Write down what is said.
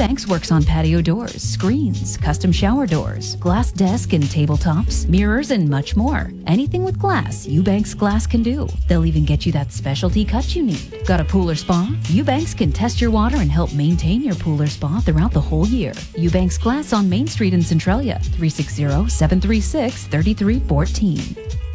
Eubanks works on patio doors, screens, custom shower doors, glass desk and tabletops, mirrors, and much more. Anything with glass, Eubanks Glass can do. They'll even get you that specialty cut you need. Got a pool or spa? Eubanks can test your water and help maintain your pool or spa throughout the whole year. Eubanks Glass on Main Street in Centralia, 360-736-3314.